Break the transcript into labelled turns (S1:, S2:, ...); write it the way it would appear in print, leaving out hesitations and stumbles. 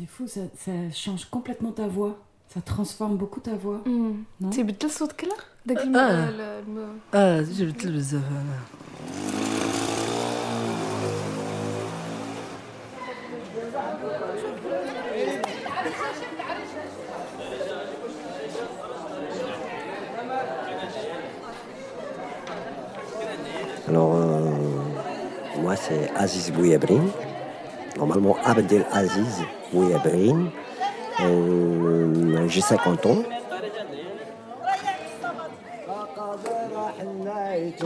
S1: c'est fou, ça change complètement ta voix. Ça transforme beaucoup ta voix. Non
S2: تبدل صوتك لا داك
S3: جبت بزاف انا.
S4: Alors, moi c'est Aziz Bouyabrine. Normalement, Abdel Aziz Bouyabrine. J'ai 50 ans.